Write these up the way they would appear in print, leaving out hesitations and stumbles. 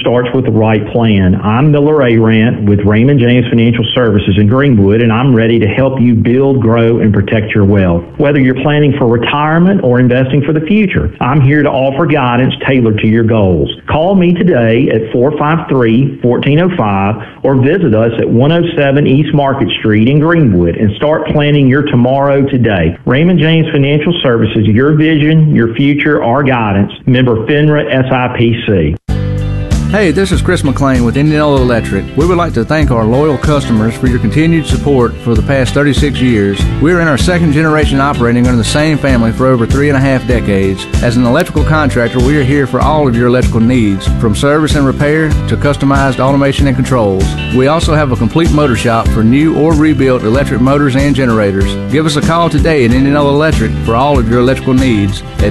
starts with the right plan. I'm Miller Arant with Raymond James Financial Services in Greenwood, and I'm ready to help you build, grow, and protect your wealth. Whether you're planning for retirement or investing for the future, I'm here to offer guidance tailored to your goals. Call me today at 453-1405 or visit us at 107 East Market Street in Greenwood and start planning your tomorrow today. Raymond James Financial Services, your vision, your future, our guidance. Member FINRA SIPC. Hey, this is Chris McLean with Indianola Electric. We would like to thank our loyal customers for your continued support for the past 36 years. We're in our second generation operating under the same family for over 3.5 decades. As an electrical contractor, we are here for all of your electrical needs, from service and repair to customized automation and controls. We also have a complete motor shop for new or rebuilt electric motors and generators. Give us a call today at Indianola Electric for all of your electrical needs at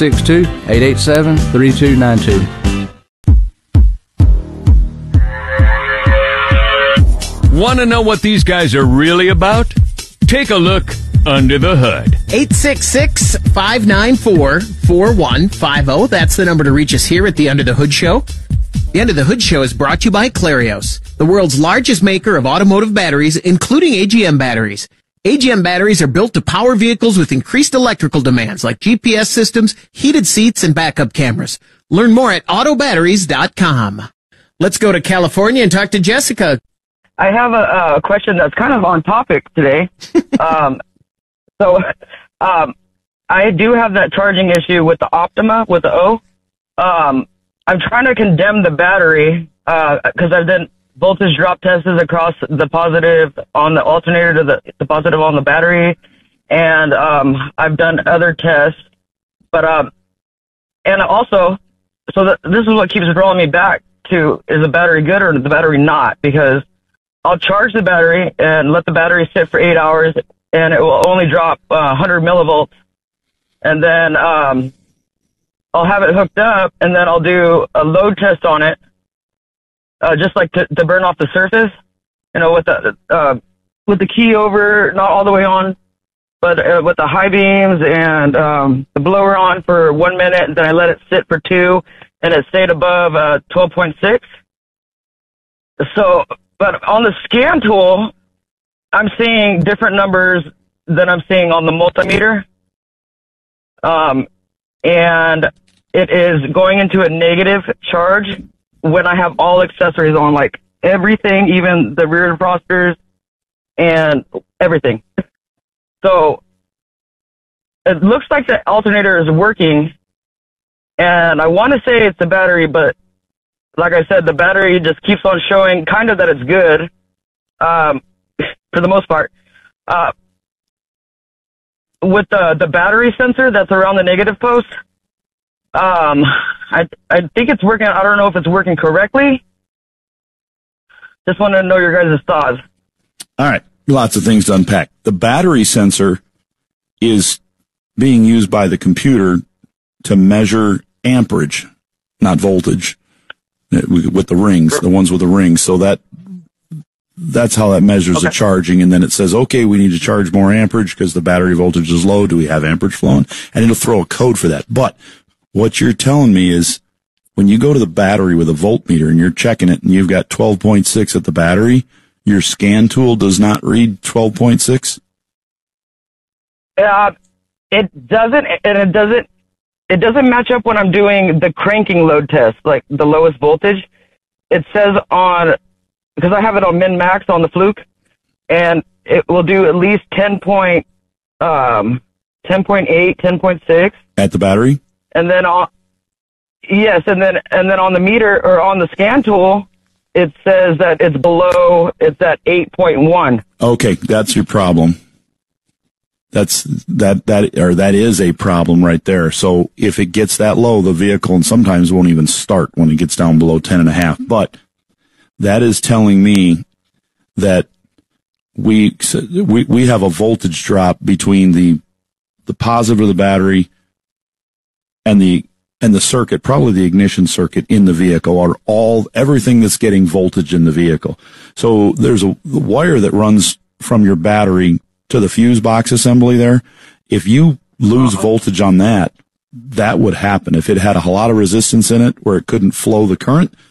662-887-3292. Want to know what these guys are really about? Take a look under the hood. 866-594-4150. That's the number to reach us here at the Under the Hood Show. The Under the Hood Show is brought to you by Clarios, the world's largest maker of automotive batteries, including AGM batteries. AGM batteries are built to power vehicles with increased electrical demands like GPS systems, heated seats, and backup cameras. Learn more at autobatteries.com. Let's go to California and talk to Jessica. I have a question that's kind of on topic today. I do have that charging issue with the Optima, with the O. I'm trying to condemn the battery because I've done voltage drop tests across the positive on the alternator to the positive on the battery, and I've done other tests. But and also, this is what keeps drawing me back to, is the battery good or the battery not? Because I'll charge the battery and let the battery sit for 8 hours, and it will only drop 100 millivolts. And then I'll have it hooked up, and then I'll do a load test on it, just like to burn off the surface, with the key over, not all the way on, but with the high beams and the blower on for 1 minute, and then I let it sit for 2, and it stayed above 12.6. But on the scan tool, I'm seeing different numbers than I'm seeing on the multimeter. And it is going into a negative charge when I have all accessories on, like everything, even the rear defrosters and everything. So it looks like the alternator is working, and I want to say it's the battery, but like I said, the battery just keeps on showing kind of that it's good, for the most part. With the battery sensor that's around the negative post, I think it's working. I don't know if it's working correctly. Just wanted to know your guys' thoughts. All right. Lots of things to unpack. The battery sensor is being used by the computer to measure amperage, not voltage. With the rings, the ones with the rings. So that's how that measures the charging. And then it says, okay, we need to charge more amperage because the battery voltage is low. Do we have amperage flowing? And it'll throw a code for that. But what you're telling me is when you go to the battery with a voltmeter and you're checking it and you've got 12.6 at the battery, your scan tool does not read 12.6? It doesn't, and it doesn't match up when I'm doing the cranking load test, like the lowest voltage. It says because I have it on min-max on the Fluke, and it will do at least 10.8, 10.6. At the battery? And then and then on the meter, or on the scan tool, it says that it's at 8.1. Okay, that's your problem. That is a problem right there. So if it gets that low, the vehicle and sometimes won't even start when it gets down below 10.5. But that is telling me that we have a voltage drop between the positive of the battery and the circuit, probably the ignition circuit in the vehicle, or everything that's getting voltage in the vehicle. So there's a wire that runs from your battery to the fuse box assembly there. If you lose voltage on that would happen. If it had a lot of resistance in it where it couldn't flow the current,